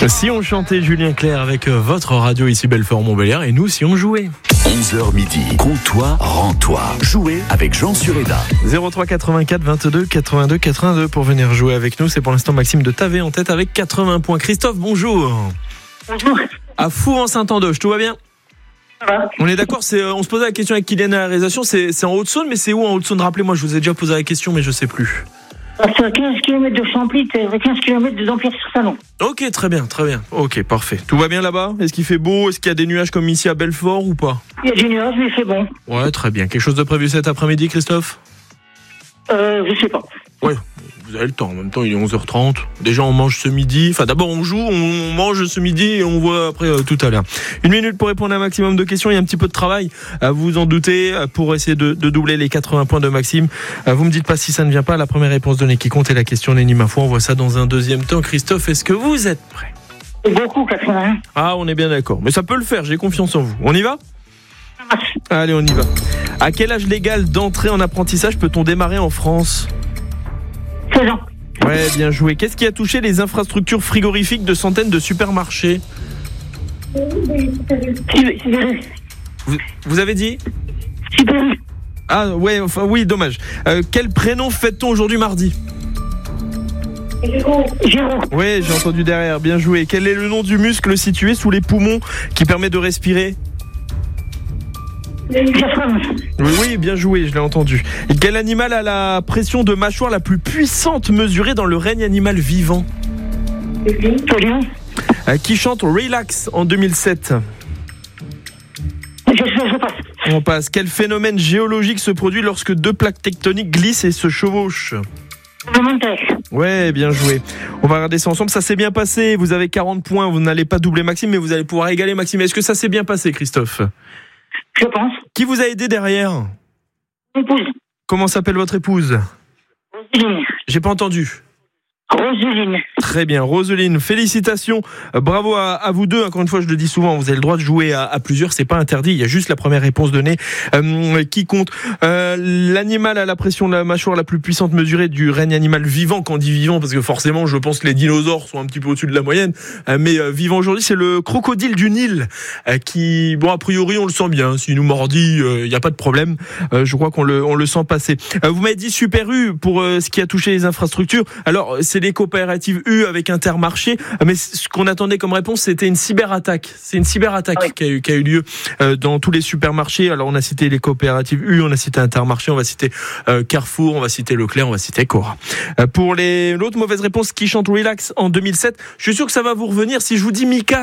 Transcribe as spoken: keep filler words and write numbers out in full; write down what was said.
Si on chantait Julien Clerc avec votre radio ici Belfort-Montbéliard et nous si on jouait. onze heures midi, compte-toi, rends-toi. Jouez avec Jean Sureda. zéro trois quatre-vingt-quatre vingt-deux quatre-vingt-deux quatre-vingt-deux pour venir jouer avec nous. C'est pour l'instant Maxime de Tavé en tête avec quatre-vingts points. Christophe, bonjour. Bonjour. À Four en Saint-Andoche, tout va bien? Ça va? On est d'accord, c'est, on se posait la question avec Kylian à la réalisation, c'est, c'est en Haute-Saône, mais c'est où en Haute-Saône? Rappelez-moi, je vous ai déjà posé la question, mais je sais plus. C'est à quinze kilomètres de Champly, c'est à quinze kilomètres de Dampierre-sur-Salon. Ok, très bien, très bien. Ok, parfait. Tout va bien là-bas? Est-ce qu'il fait beau? Est-ce qu'il y a des nuages comme ici à Belfort ou pas? Il y a du nuage, mais c'est bon. Ouais, très bien. Quelque chose de prévu cet après-midi, Christophe? Euh, je sais pas. Ouais, vous avez le temps. En même temps, il est onze heures trente. Déjà, on mange ce midi. Enfin, d'abord, on joue, on mange ce midi et on voit après euh, tout à l'heure. Une minute pour répondre à un maximum de questions. Il y a un petit peu de travail, à vous en doutez, pour essayer de, de doubler les quatre-vingts points de Maxime. Vous me dites pas si ça ne vient pas. La première réponse donnée qui compte est la question Nenny ma foi. On voit ça dans un deuxième temps. Christophe, est-ce que vous êtes prêt? C'est beaucoup, quatre-vingts. Ah, on est bien d'accord. Mais ça peut le faire, j'ai confiance en vous. On y va? Ça marche. Allez, on y va. À quel âge légal d'entrée en apprentissage peut-on démarrer en France? seize ans. Ouais, bien joué. Qu'est-ce qui a touché les infrastructures frigorifiques de centaines de supermarchés? Sibérie. Vous, vous avez dit? Sibérie. Ah ouais, enfin oui, dommage. Euh, quel prénom fête-t-on aujourd'hui mardi? Géraud. Ouais, j'ai entendu derrière, bien joué. Quel est le nom du muscle situé sous les poumons qui permet de respirer? Diaphragme. Oui, oui, bien joué, je l'ai entendu. Et quel animal a la pression de mâchoire la plus puissante mesurée dans le règne animal vivant? Le lion. Euh, qui chante Relax en deux mille sept? Je, je, je passe. On passe. Quel phénomène géologique se produit lorsque deux plaques tectoniques glissent et se chevauchent? Le montage. Ouais, bien joué. On va regarder ça ensemble. Ça s'est bien passé. Vous avez quarante points. Vous n'allez pas doubler Maxime, mais vous allez pouvoir égaler Maxime. Est-ce que ça s'est bien passé, Christophe? Je pense. Qui vous a aidé derrière? Épouse. Comment s'appelle votre épouse? Roseline. J'ai pas entendu. Roseline. Très bien, Roseline, félicitations, euh, bravo à, à vous deux. Encore une fois, je le dis souvent, vous avez le droit de jouer à, à plusieurs, c'est pas interdit. Il y a juste la première réponse donnée euh, qui compte. Euh, l'animal à la pression de la mâchoire la plus puissante mesurée du règne animal vivant. Quand on dit vivant, parce que forcément, je pense que les dinosaures sont un petit peu au-dessus de la moyenne, euh, mais euh, vivant aujourd'hui, c'est le crocodile du Nil, euh, qui, bon, a priori, on le sent bien. S'il nous mordit, il euh, n'y a pas de problème. Euh, je crois qu'on le, on le sent passer. Euh, vous m'avez dit Super U pour euh, ce qui a touché les infrastructures. Alors, c'est les coopératives U avec Intermarché, mais ce qu'on attendait comme réponse, c'était une cyberattaque. C'est une cyberattaque ah oui. qui, a eu, qui a eu lieu euh, dans tous les supermarchés. Alors on a cité les coopératives U, on a cité Intermarché, on va citer euh, Carrefour, on va citer Leclerc, on va citer Cora. Euh, pour les, l'autre mauvaise réponse, qui chante Relax en deux mille sept, je suis sûr que ça va vous revenir si je vous dis Mika.